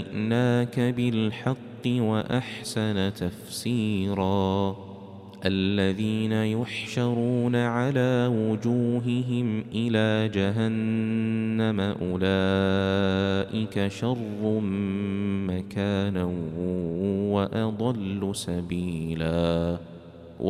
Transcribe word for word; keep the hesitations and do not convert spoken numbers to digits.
جئناك بالحق وأحسن تفسيرا الذين يحشرون على وجوههم إلى جهنم أولئك شر مكانا وأضل سبيلا